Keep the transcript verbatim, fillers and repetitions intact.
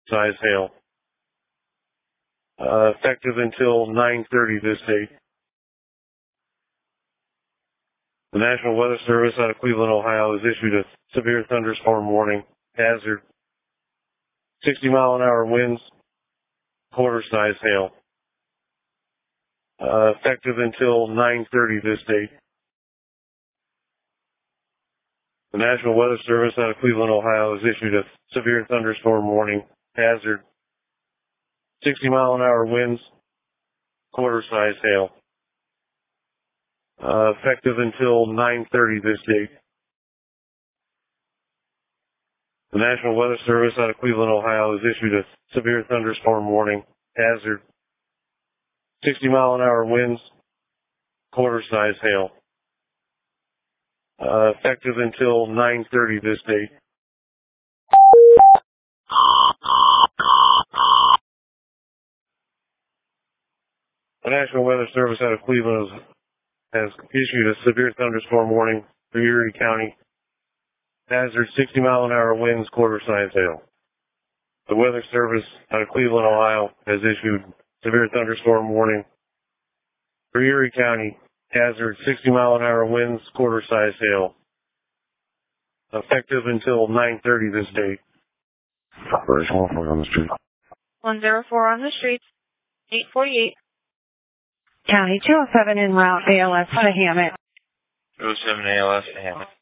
size hail. Uh, effective until nine thirty this date. The National Weather Service out of Cleveland, Ohio has issued a severe thunderstorm warning. Hazard. sixty mile an hour winds. Quarter size hail. Uh, effective until nine thirty this date. The National Weather Service out of Cleveland, Ohio has issued a severe thunderstorm warning. Hazard. sixty mile an hour winds. Quarter size hail. Uh, effective until nine thirty this date. The National Weather Service out of Cleveland, Ohio has issued a severe thunderstorm warning. Hazard. sixty mile an hour winds. Quarter size hail. Uh, effective until nine thirty this date. The National Weather Service out of Cleveland has, has issued a severe thunderstorm warning for Erie County. Hazard sixty mile an hour winds, quarter size hail. The Weather Service out of Cleveland, Ohio has issued severe thunderstorm warning for Erie County. Hazard sixty mile an hour winds, quarter size hail. Effective until nine thirty this date. Operation one four on the street. one zero four on the street. eight forty-eight. County two oh seven en route, A L S to Hammett. two oh seven A L S to Hammett.